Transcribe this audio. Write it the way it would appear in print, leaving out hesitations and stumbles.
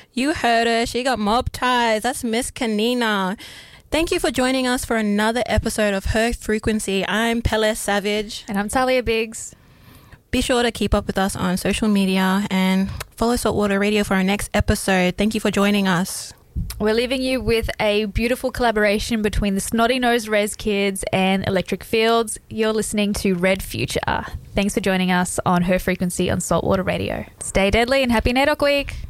You heard her. She got mob ties. That's Miss Kanina. Thank you for joining us for another episode of Her Frequency. I'm Pele Savage. And I'm Talia Biggs. Be sure to keep up with us on social media and follow Saltwater Radio for our next episode. Thank you for joining us. We're leaving you with a beautiful collaboration between the Snotty Nosed Rez Kids and Electric Fields. You're listening to Red Future. Thanks for joining us on Her Frequency on Saltwater Radio. Stay deadly and happy NAIDOC Week.